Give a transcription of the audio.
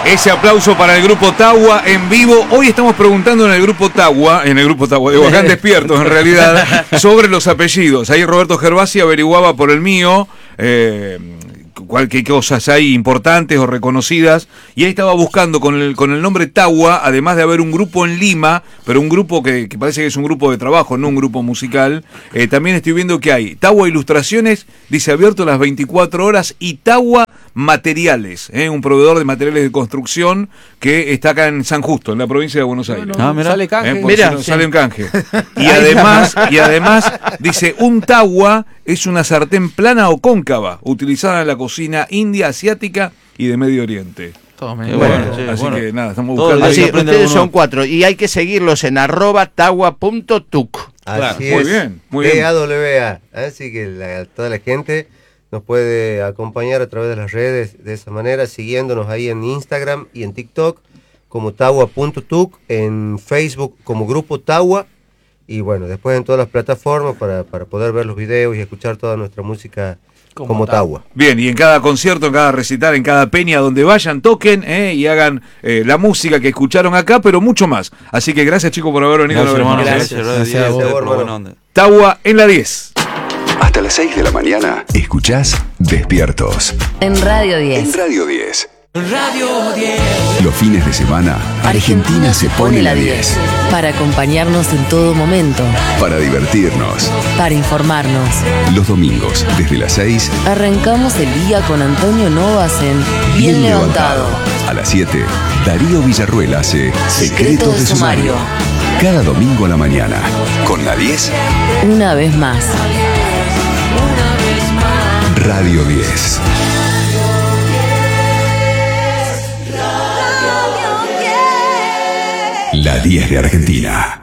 Ese aplauso para el grupo Tagua en vivo. Hoy estamos preguntando en el grupo Tagua, digo acá en Despiertos en realidad, sobre los apellidos. Ahí Roberto Gervasi averiguaba por el mío qué cosas hay importantes o reconocidas, y ahí estaba buscando con el nombre Tagua, además de haber un grupo en Lima, pero un grupo que parece que es un grupo de trabajo, no un grupo musical. También estoy viendo que hay Tagua Ilustraciones, dice abierto las 24 horas, y Tagua Materiales, un proveedor de materiales de construcción que está acá en San Justo, en la provincia de Buenos Aires. Sale canje. Sale un canje. Y además dice, un Tagua es una sartén plana o cóncava, utilizada en la cocina india, asiática y de Medio Oriente. Así que nada, estamos buscando. Así, ustedes son 4 y hay que seguirlos en @tagua.tuc. Así muy es. Bien, muy bien. TAWA. Así que toda la gente nos puede acompañar a través de las redes de esa manera, siguiéndonos ahí en Instagram y en TikTok como tagua.tuc, en Facebook como Grupo Tagua, y bueno, después en todas las plataformas para poder ver los videos y escuchar toda nuestra música como Tagua. Bien, y en cada concierto, en cada recital, en cada peña donde vayan, toquen y hagan la música que escucharon acá, pero mucho más. Así que gracias, chicos, por haber venido. Gracias. Tagua en la 10. Hasta las 6 de la mañana escuchás Despiertos. En Radio 10. En Radio 10. Radio 10. Los fines de semana, Argentina se pone la 10. Para acompañarnos en todo momento. Para divertirnos. Para informarnos. Los domingos, desde las 6. Arrancamos el día con Antonio Novas en Bien Levantado. A las 7, Darío Villarruel hace Secretos de Sumario. Cada domingo a la mañana, con la 10. Una vez más. Radio 10. La 10 de Argentina.